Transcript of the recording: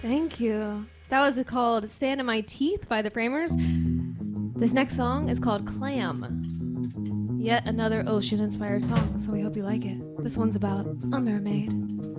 Thank you. That was called Sand in My Teeth by the Framers. This next song is called Clam. Yet another ocean-inspired song, so we hope you like it. This one's about a mermaid.